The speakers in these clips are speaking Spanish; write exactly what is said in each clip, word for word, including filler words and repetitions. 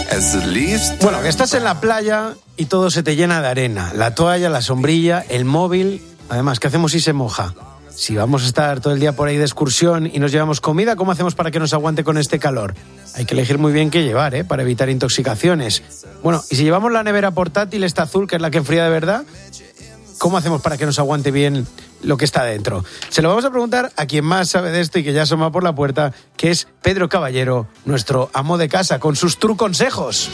Bueno, que estás en la playa y todo se te llena de arena. La toalla, la sombrilla, el móvil. Además, ¿qué hacemos si se moja? Si vamos a estar todo el día por ahí de excursión y nos llevamos comida, ¿cómo hacemos para que nos aguante con este calor? Hay que elegir muy bien qué llevar, ¿eh? Para evitar intoxicaciones. Bueno, y si llevamos la nevera portátil, esta azul, que es la que enfría de verdad, ¿cómo hacemos para que nos aguante bien lo que está dentro? Se lo vamos a preguntar a quien más sabe de esto y que ya asoma por la puerta, que es Pedro Caballero, nuestro amo de casa, con sus true consejos.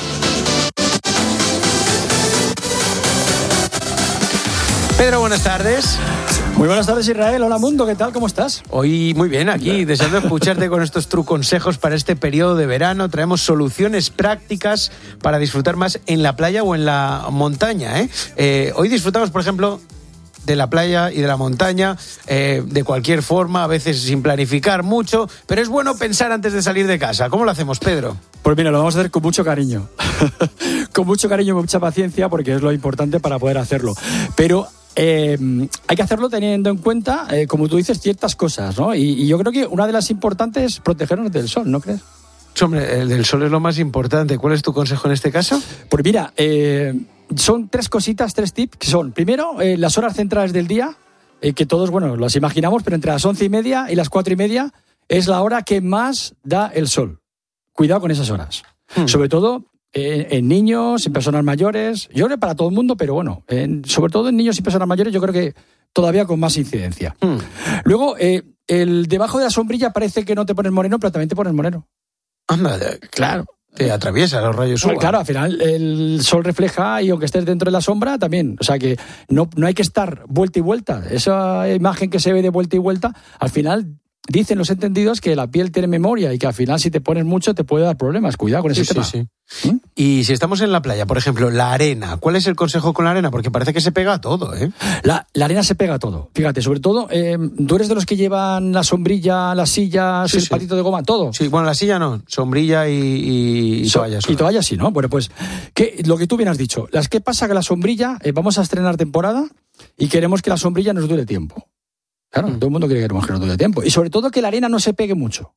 Pedro, buenas tardes. Muy buenas tardes, Israel. Hola, mundo. ¿Qué tal? ¿Cómo estás? Hoy muy bien, aquí, deseando escucharte con estos true consejos para este periodo de verano. Traemos soluciones prácticas para disfrutar más en la playa o en la montaña, ¿eh? Eh, hoy disfrutamos, por ejemplo, de la playa y de la montaña, eh, de cualquier forma, a veces sin planificar mucho, pero es bueno pensar antes de salir de casa. ¿Cómo lo hacemos, Pedro? Pues mira, lo vamos a hacer con mucho cariño. Con mucho cariño y mucha paciencia, porque es lo importante para poder hacerlo. Pero Eh, hay que hacerlo teniendo en cuenta, eh, como tú dices, ciertas cosas, ¿no? Y, y yo creo que una de las importantes es protegernos del sol, ¿no crees? Hombre, el del sol es lo más importante. ¿Cuál es tu consejo en este caso? Pues mira, eh, son tres cositas, tres tips, que son, primero, eh, las horas centrales del día, eh, que todos, bueno, las imaginamos, pero entre las once y media y las cuatro y media es la hora que más da el sol. Cuidado con esas horas. Hmm. Sobre todo En, en niños, en personas mayores, yo creo que para todo el mundo, pero bueno, en, sobre todo en niños y personas mayores, yo creo que todavía con más incidencia. Mm. Luego, eh, el debajo de la sombrilla parece que no te pones moreno, pero también te pones moreno. Anda, claro. Te atraviesa los rayos U V A. Claro, al final el sol refleja y aunque estés dentro de la sombra también. O sea que no, no hay que estar vuelta y vuelta. Esa imagen que se ve de vuelta y vuelta, al final dicen los entendidos que la piel tiene memoria y que al final si te pones mucho te puede dar problemas. Cuidado con ese sí, tema. Sí, sí. ¿Mm? Y si estamos en la playa, por ejemplo, la arena, ¿cuál es el consejo con la arena? Porque parece que se pega a todo, ¿eh? La, la arena se pega a todo. Fíjate, sobre todo, eh, tú eres de los que llevan la sombrilla, las sillas, sí, el sí. patito de goma, todo. Sí, bueno, la silla no, sombrilla y, y, y so, toalla. Y toalla sí, ¿no? Bueno, pues que, lo que tú bien has dicho. Las que pasa que la sombrilla, eh, vamos a estrenar temporada y queremos que la sombrilla nos dure tiempo. Claro, mm. todo el mundo quiere que nos dure tiempo. Y sobre todo que la arena no se pegue mucho.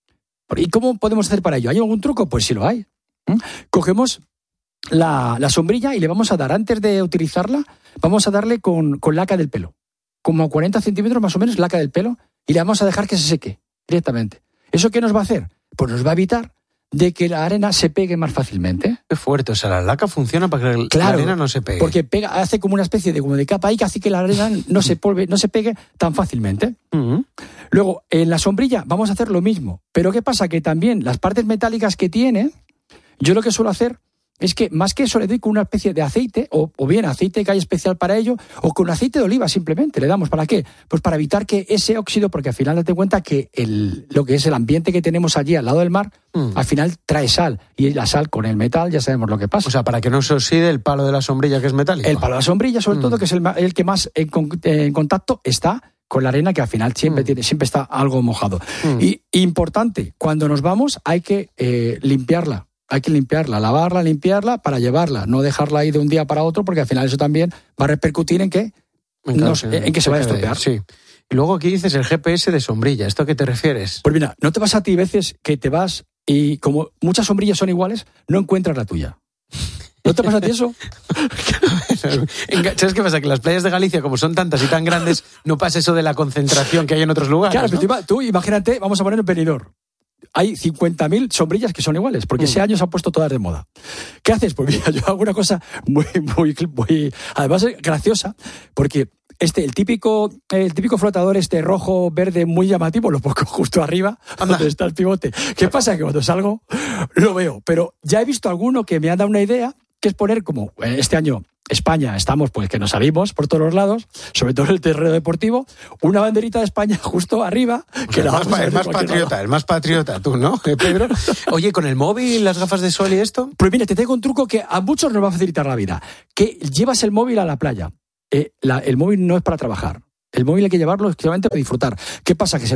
¿Y cómo podemos hacer para ello? ¿Hay algún truco? Pues sí lo hay. ¿Mm? Cogemos la, la sombrilla y le vamos a dar, antes de utilizarla, vamos a darle con, con laca del pelo. Como a cuarenta centímetros más o menos, laca del pelo, y le vamos a dejar que se seque directamente. ¿Eso qué nos va a hacer? Pues nos va a evitar de que la arena se pegue más fácilmente. Qué fuerte, o sea, la laca funciona para que claro, la arena no se pegue. Porque pega, hace como una especie de, como de capa ahí que hace que la arena no se, polve, no se pegue tan fácilmente. Uh-huh. Luego, en la sombrilla vamos a hacer lo mismo. Pero ¿qué pasa? Que también las partes metálicas que tiene, yo lo que suelo hacer es que más que eso le doy con una especie de aceite, o, o bien aceite que hay especial para ello, o con aceite de oliva simplemente. ¿Le damos para qué? Pues para evitar que ese óxido, porque al final date cuenta que el, lo que es el ambiente que tenemos allí al lado del mar, mm. al final trae sal. Y la sal con el metal ya sabemos lo que pasa. O sea, para que no se oxide el palo de la sombrilla que es metálico. El palo de la sombrilla, sobre mm. todo, que es el, el que más en, en contacto está con la arena, que al final siempre, mm. tiene, siempre está algo mojado. Mm. Y importante, cuando nos vamos hay que eh, limpiarla. Hay que limpiarla, lavarla, limpiarla para llevarla, no dejarla ahí de un día para otro, porque al final eso también va a repercutir en que, no, en que se vaya a estropear. Sí. Y luego aquí dices el G P S de sombrilla, ¿esto a qué te refieres? Pues mira, ¿no te pasa a ti veces que te vas y como muchas sombrillas son iguales, no encuentras la tuya? ¿No te pasa a ti eso? ¿Sabes qué pasa? Que las playas de Galicia, como son tantas y tan grandes, no pasa eso de la concentración que hay en otros lugares. Claro, ¿no? Pero tú imagínate, vamos a poner en Benidorm. Hay cincuenta mil sombrillas que son iguales, porque mm. ese año se han puesto todas de moda. ¿Qué haces? Pues mira, yo hago una cosa muy, muy, muy, además es graciosa, porque este, el típico, el típico flotador este rojo, verde, muy llamativo, lo pongo justo arriba, Anda. donde está el pivote. ¿Qué pasa? Que cuando salgo, lo veo, pero ya he visto alguno que me ha dado una idea, que es poner como, este año, España, estamos pues que nos salimos por todos los lados, sobre todo en el terreno deportivo, una banderita de España justo arriba. Que el, la más, vamos a el más patriota, lado. el más patriota tú, ¿no, Pedro? Oye, ¿con el móvil, las gafas de sol y esto? Pues mira, te tengo un truco que a muchos nos va a facilitar la vida. Que llevas el móvil a la playa. Eh, la, el móvil no es para trabajar. El móvil hay que llevarlo exclusivamente para disfrutar. ¿Qué pasa? Que se